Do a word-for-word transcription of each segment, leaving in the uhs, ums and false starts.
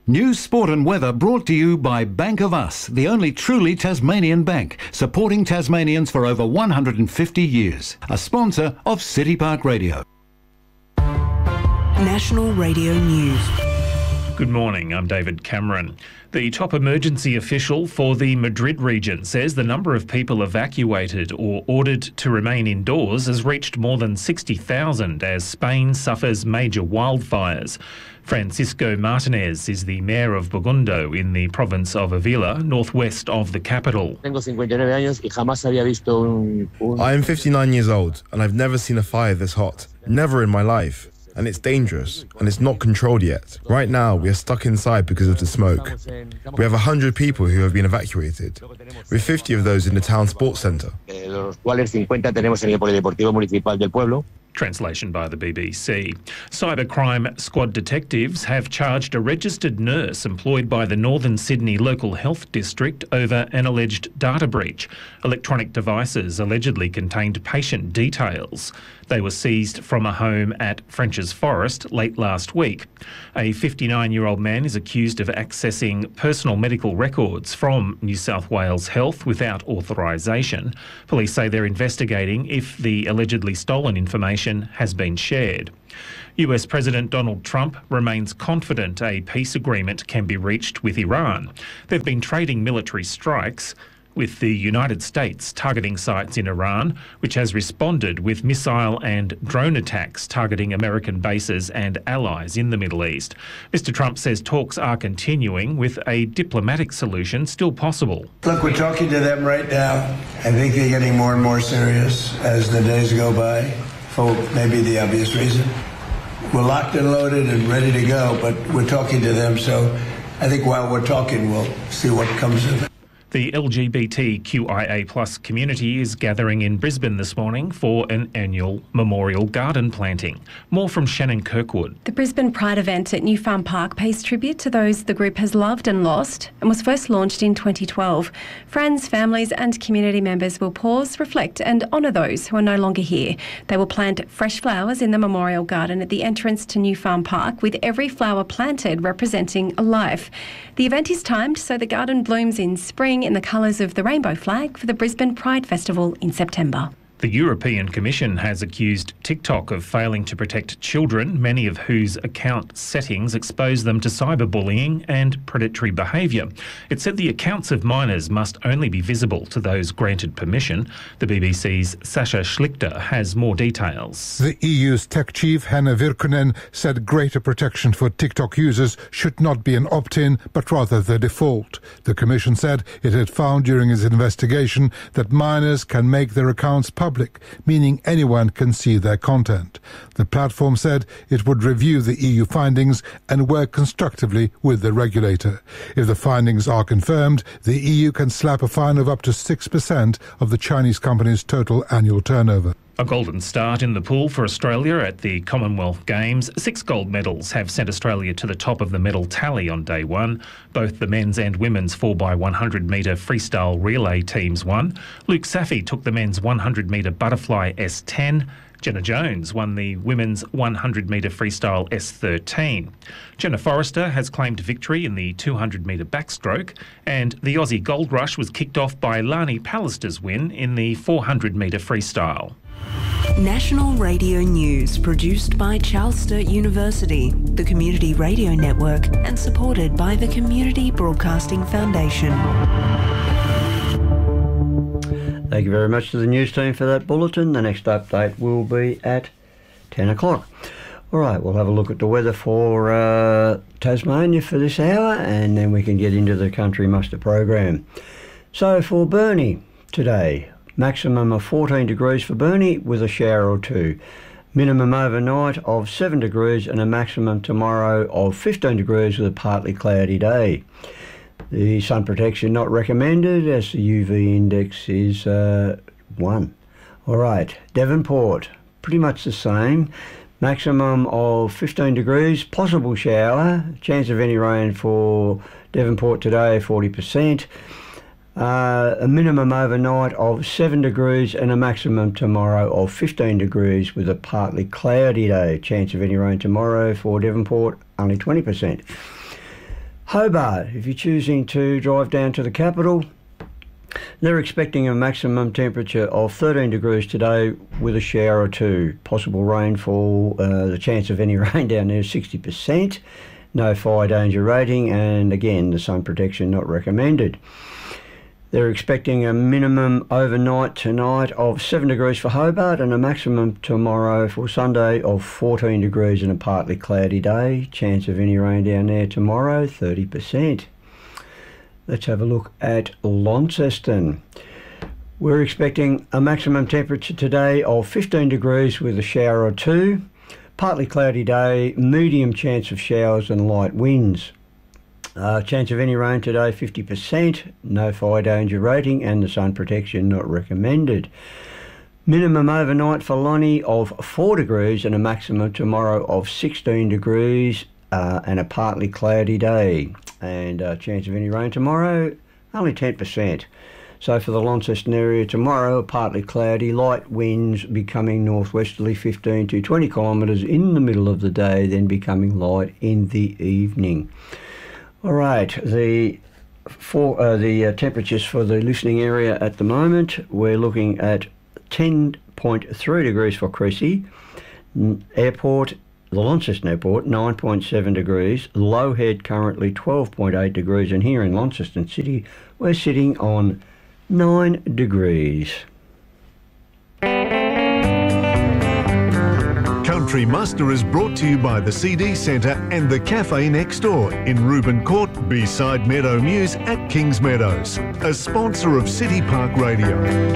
News, sport and weather brought to you by Bank of Us, the only truly Tasmanian bank, supporting Tasmanians for over one hundred fifty years. A sponsor of City Park Radio. National Radio News. Good morning, I'm David Cameron. The top emergency official for the Madrid region says the number of people evacuated or ordered to remain indoors has reached more than sixty thousand as Spain suffers major wildfires. Francisco Martinez is the mayor of Burgundo in the province of Avila, northwest of the capital. I am fifty-nine years old and I've never seen a fire this hot. Never in my life. And it's dangerous, and it's not controlled yet. Right now, we are stuck inside because of the smoke. We have one hundred people who have been evacuated, with fifty of those in the town sports centre. Translation by the B B C. Cybercrime squad detectives have charged a registered nurse employed by the Northern Sydney Local Health District over an alleged data breach. Electronic devices allegedly contained patient details. They were seized from a home at French's Forest late last week. A fifty-nine-year-old man is accused of accessing personal medical records from New South Wales Health without authorisation. Police say they're investigating if the allegedly stolen information has been shared. U S President Donald Trump remains confident a peace agreement can be reached with Iran. They've been trading military strikes, with the United States targeting sites in Iran, which has responded with missile and drone attacks targeting American bases and allies in the Middle East. Mister Trump says talks are continuing, with a diplomatic solution still possible. Look, we're talking to them right now. I think they're getting more and more serious as the days go by, for maybe the obvious reason. We're locked and loaded and ready to go, but we're talking to them, so I think while we're talking, we'll see what comes of it. The L G B T Q I A plus community is gathering in Brisbane this morning for an annual memorial garden planting. More from Shannon Kirkwood. The Brisbane Pride event at New Farm Park pays tribute to those the group has loved and lost and was first launched in twenty twelve. Friends, families and community members will pause, reflect and honour those who are no longer here. They will plant fresh flowers in the memorial garden at the entrance to New Farm Park, with every flower planted representing a life. The event is timed so the garden blooms in spring in the colours of the rainbow flag for the Brisbane Pride Festival in September. The European Commission has accused TikTok of failing to protect children, many of whose account settings expose them to cyberbullying and predatory behaviour. It said the accounts of minors must only be visible to those granted permission. The B B C's Sasha Schlichter has more details. The E U's tech chief, Hanna Virkkunen, said greater protection for TikTok users should not be an opt-in, but rather the default. The Commission said it had found during its investigation that minors can make their accounts public, meaning anyone can see their content. The platform said it would review the E U findings and work constructively with the regulator. If the findings are confirmed, the E U can slap a fine of up to six percent of the Chinese company's total annual turnover. A golden start in the pool for Australia at the Commonwealth Games. Six gold medals have sent Australia to the top of the medal tally on day one. Both the men's and women's four by one hundred metre freestyle relay teams won. Luke Safi took the men's one hundred metre butterfly S ten. Jenna Jones won the women's one hundred metre freestyle S thirteen. Jenna Forrester has claimed victory in the two hundred metre backstroke, and the Aussie Gold Rush was kicked off by Lani Pallister's win in the four hundred metre freestyle. National Radio News, produced by Charles Sturt University, the Community Radio Network, and supported by the Community Broadcasting Foundation. Thank you very much to the news team for that bulletin. The next update will be at ten o'clock. All right, we'll have a look at the weather for uh, Tasmania for this hour, and then we can get into the Country Muster program. So for Burnie today, maximum of fourteen degrees for Burnie with a shower or two. Minimum overnight of seven degrees and a maximum tomorrow of fifteen degrees with a partly cloudy day. The sun protection not recommended as the U V index is uh, one. All right, Devonport, pretty much the same. Maximum of fifteen degrees, possible shower. Chance of any rain for Devonport today, forty percent. Uh, a minimum overnight of seven degrees and a maximum tomorrow of fifteen degrees with a partly cloudy day. Chance of any rain tomorrow for Devonport, only twenty percent. Hobart, if you're choosing to drive down to the capital, they're expecting a maximum temperature of thirteen degrees today with a shower or two. Possible rainfall, uh, the chance of any rain down there is sixty percent. No fire danger rating, and again, the sun protection not recommended. They're expecting a minimum overnight tonight of seven degrees for Hobart and a maximum tomorrow for Sunday of fourteen degrees and a partly cloudy day. Chance of any rain down there tomorrow, thirty percent. Let's have a look at Launceston. We're expecting a maximum temperature today of fifteen degrees with a shower or two. Partly cloudy day, medium chance of showers and light winds. Uh, chance of any rain today, fifty percent. No fire danger rating and the sun protection not recommended. Minimum overnight for Lonnie of four degrees and a maximum tomorrow of sixteen degrees uh, and a partly cloudy day. And uh, chance of any rain tomorrow, only ten percent. So for the Launceston area tomorrow, partly cloudy, light winds becoming northwesterly fifteen to twenty kilometres in the middle of the day, then becoming light in the evening. All right, the for uh, the uh, temperatures for the listening area at the moment, we're looking at ten point three degrees for Creasy, Airport, the Launceston Airport, nine point seven degrees, Lowhead currently twelve point eight degrees, and here in Launceston City, we're sitting on nine degrees. Country Muster is brought to you by the C D Centre and the Cafe next door in Reuben Court, beside Meadow Mews at Kings Meadows, a sponsor of City Park Radio.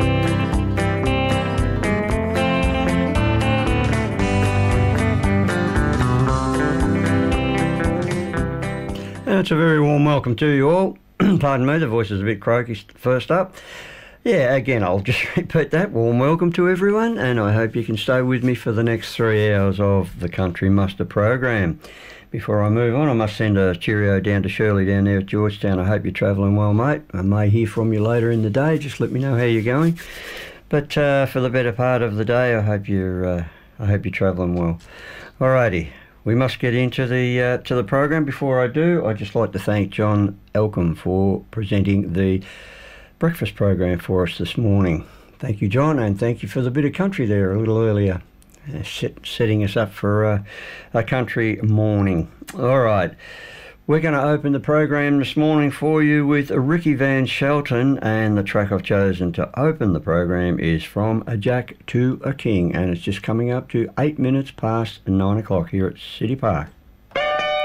And it's a very warm welcome to you all. Pardon me, the voice is a bit croaky first up. Yeah, again, I'll just repeat that. Warm welcome to everyone, and I hope you can stay with me for the next three hours of the Country Muster program. Before I move on, I must send a cheerio down to Shirley down there at Georgetown. I hope you're travelling well, mate. I may hear from you later in the day. Just let me know how you're going. But uh, for the better part of the day, I hope you're, uh, I hope you're travelling well. Alrighty. We must get into the uh, to the program. Before I do, I'd just like to thank John Elcombe for presenting the breakfast program for us this morning. Thank you, John, and thank you for the bit of country there a little earlier, uh, set, setting us up for uh, a country morning. All right, we're going to open the program this morning for you with Ricky Van Shelton, and the track I've chosen to open the program is From a Jack to a King, and it's just coming up to eight minutes past nine o'clock here at City Park.